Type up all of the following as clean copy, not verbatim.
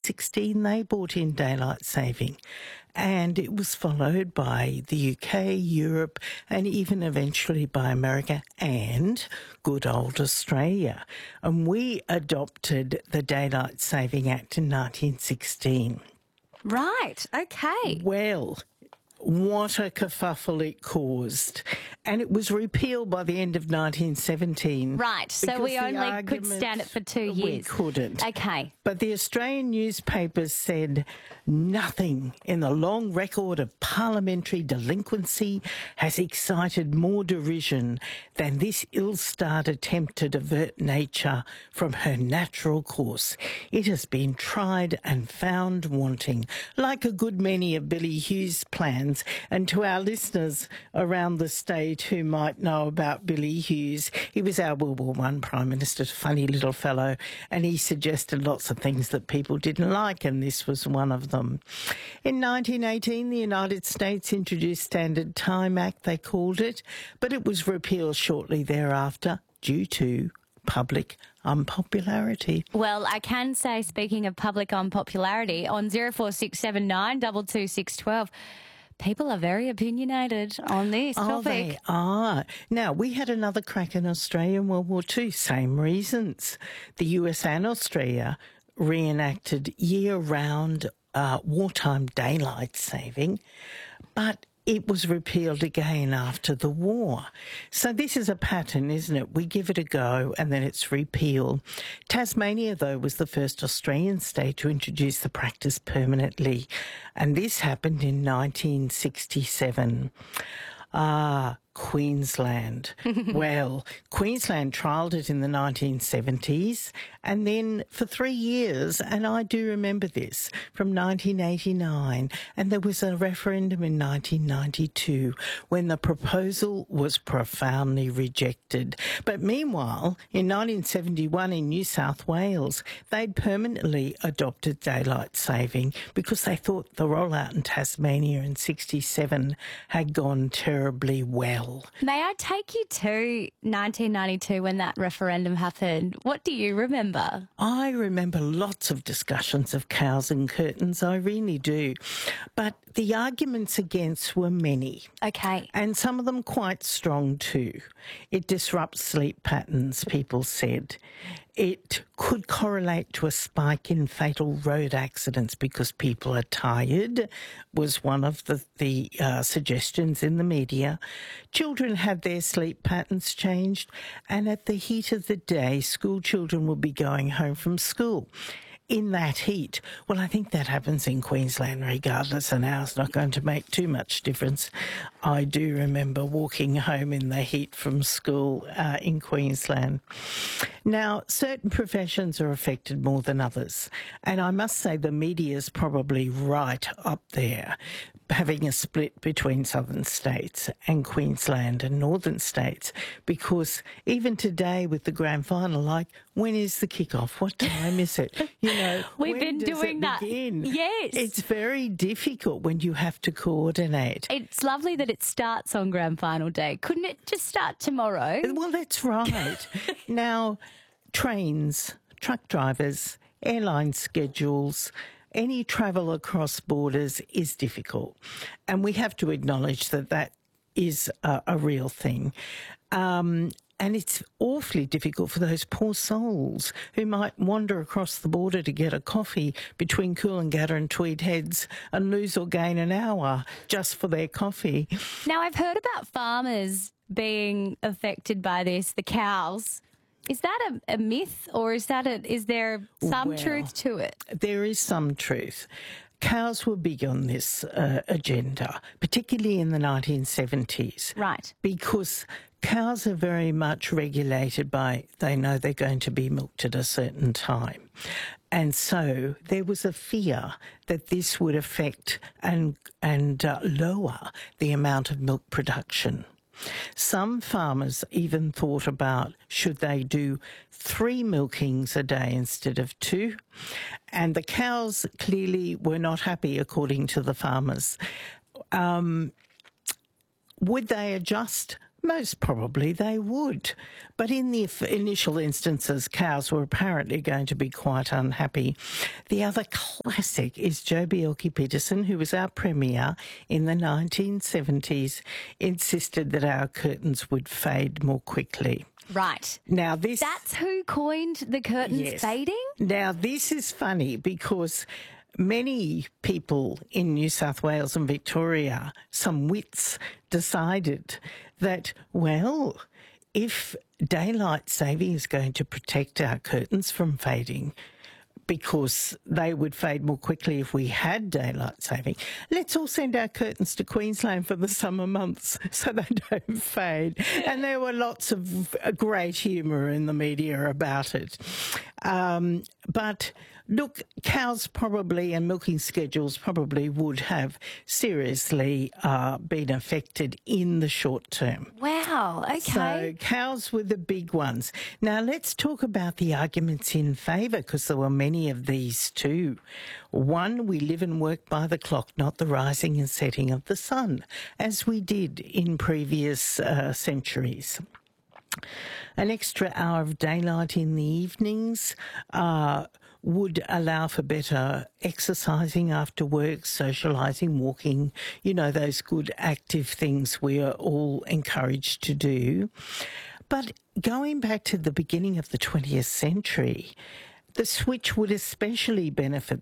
1916, they brought in daylight saving. And it was followed by the UK, Europe, and even eventually by America and good old Australia. And we adopted the Daylight Saving Act in 1916. Right, okay. Well, what a kerfuffle it caused. And it was repealed by the end of 1917. Right, so we only could stand it for 2 years. We couldn't. Okay. But the Australian newspapers said nothing in the long record of parliamentary delinquency has excited more derision than this ill-starred attempt to divert nature from her natural course. It has been tried and found wanting, like a good many of Billy Hughes' plans. And to our listeners around the state who might know about Billy Hughes, he was our World War I Prime Minister, funny little fellow, and he suggested lots of things that people didn't like, and this was one of them. In 1918, the United States introduced Standard Time Act, they called it, but it was repealed shortly thereafter due to public unpopularity. Well, I can say, speaking of public unpopularity, on 04679 22612, people are very opinionated on this topic. They are. Now, we had another crack in Australia in World War II, same reasons. The US and Australia reenacted year-round wartime daylight saving, but it was repealed again after the war. So this is a pattern, isn't it? We give it a go and then it's repealed. Tasmania, though, was the first Australian state to introduce the practice permanently, and this happened in 1967. Queensland. Well, Queensland trialled it in the 1970s and then for 3 years, and I do remember this, from 1989, and there was a referendum in 1992 when the proposal was profoundly rejected. But meanwhile, in 1971 in New South Wales, they'd permanently adopted daylight saving because they thought the rollout in Tasmania in 67 had gone terribly well. May I take you to 1992 when that referendum happened? What do you remember? I remember lots of discussions of cows and curtains, I really do. But the arguments against were many. Okay. And some of them quite strong too. It disrupts sleep patterns, people said. It could correlate to a spike in fatal road accidents because people are tired, was one of the suggestions in the media. Children had their sleep patterns changed, and at the heat of the day, school children will be going home from school in that heat. Well, I think that happens in Queensland regardless, and ours not going to make too much difference. I do remember walking home in the heat from school in Queensland. Now, certain professions are affected more than others, and I must say the media is probably right up there, having a split between southern states and Queensland and northern states, because even today with the grand final, like, when is the kickoff? What time is it? You know, we've been doing that. Yes. It's very difficult when you have to coordinate. It's lovely that it starts on grand final day. Couldn't it just start tomorrow? Well, that's right. Now, trains, truck drivers, airline schedules, any travel across borders is difficult. And we have to acknowledge that that is a real thing. And it's awfully difficult for those poor souls who might wander across the border to get a coffee between Coolangatta and Tweed Heads and lose or gain an hour just for their coffee. Now, I've heard about farmers being affected by this, the cows. Is that a myth, or is there some truth to it? There is some truth. Cows were big on this agenda, particularly in the 1970s. Right. Because cows are very much regulated by, they know they're going to be milked at a certain time. And so there was a fear that this would affect and lower the amount of milk production. Some farmers even thought about should they do 3 milkings a day instead of 2. And the cows clearly were not happy, according to the farmers. Would they adjust Most probably they would. But in the initial instances, cows were apparently going to be quite unhappy. The other classic is Joh Bjelke-Petersen, who was our Premier in the 1970s, insisted that our curtains would fade more quickly. Right. Now That's who coined the curtains fading? Now this is funny because many people in New South Wales and Victoria, some wits, decided that, well, if daylight saving is going to protect our curtains from fading, because they would fade more quickly if we had daylight saving, let's all send our curtains to Queensland for the summer months so they don't fade. And there were lots of great humour in the media about it. But look, cows probably and milking schedules probably would have seriously been affected in the short term. Wow, okay. So cows were the big ones. Now let's talk about the arguments in favour, because there were many of these too. One, we live and work by the clock, not the rising and setting of the sun, as we did in previous centuries. An extra hour of daylight in the evenings would allow for better exercising after work, socialising, walking, you know, those good active things we are all encouraged to do. But going back to the beginning of the 20th century, the switch would especially benefit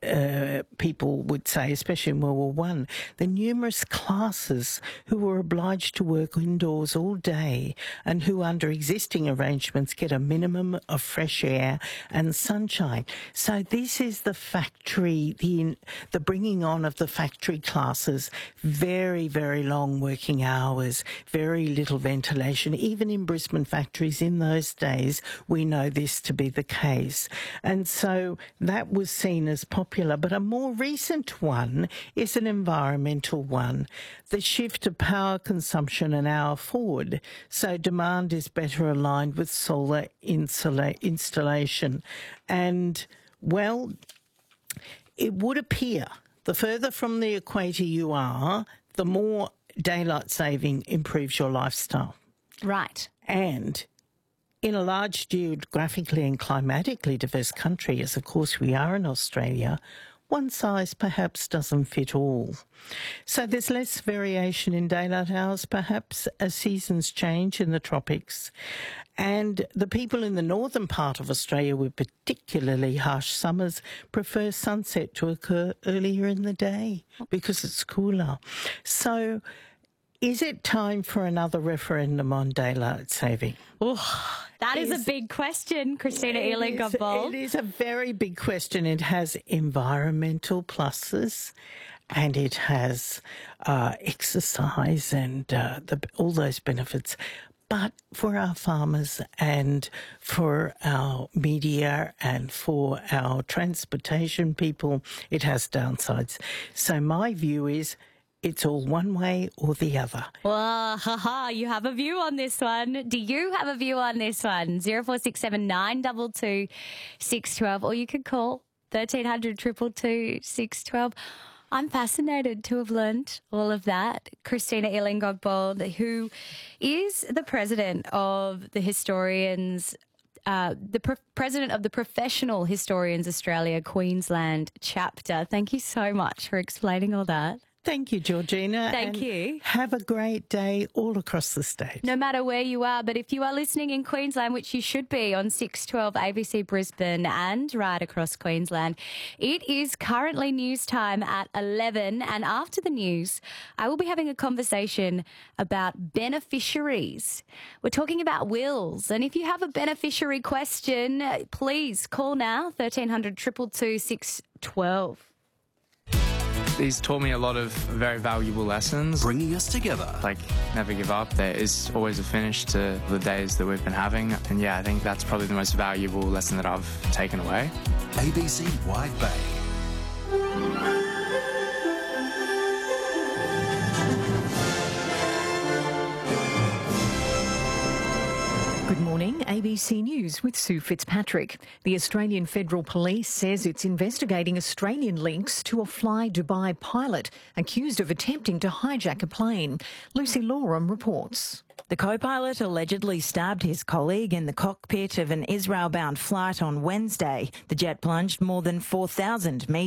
people would say, especially in World War One, the numerous classes who were obliged to work indoors all day and who, under existing arrangements, get a minimum of fresh air and sunshine. So this is the factory, the bringing on of the factory classes, very, very long working hours, very little ventilation. Even in Brisbane factories in those days, we know this to be the case. And so that was seen as popular. But a more recent one is an environmental one, the shift of power consumption an hour forward, so demand is better aligned with solar installation. And, well, it would appear the further from the equator you are, the more daylight saving improves your lifestyle. Right. And in a large geographically and climatically diverse country, as of course we are in Australia, one size perhaps doesn't fit all. So there's less variation in daylight hours perhaps as seasons change in the tropics. And the people in the northern part of Australia with particularly harsh summers prefer sunset to occur earlier in the day because it's cooler. So is it time for another referendum on daylight saving? Oh, that is a big question, Christina Ealing-Gobbold. It is a very big question. It has environmental pluses and it has exercise and all those benefits. But for our farmers and for our media and for our transportation people, it has downsides. So my view is it's all one way or the other. Well, you have a view on this one. Do you have a view on this one? 0467 922 612, or you could call 1300 222 612. I'm fascinated to have learned all of that. Christina Ealing-Gobbold, who is the president of the Historians, president of the Professional Historians Australia Queensland chapter. Thank you so much for explaining all that. Thank you, Georgina. Thank you. Have a great day all across the state. No matter where you are, but if you are listening in Queensland, which you should be on 612 ABC Brisbane and right across Queensland, it is currently news time at 11. And after the news, I will be having a conversation about beneficiaries. We're talking about wills. And if you have a beneficiary question, please call now, 1300 222 612. He's taught me a lot of very valuable lessons. Bringing us together. Like, never give up. There is always a finish to the days that we've been having. And yeah, I think that's probably the most valuable lesson that I've taken away. ABC Wide Bay. Good morning. morning, ABC News with Sue Fitzpatrick. The Australian Federal Police says it's investigating Australian links to a Fly Dubai pilot accused of attempting to hijack a plane. Lucy Lawram reports. The co-pilot allegedly stabbed his colleague in the cockpit of an Israel-bound flight on Wednesday. The jet plunged more than 4,000 metres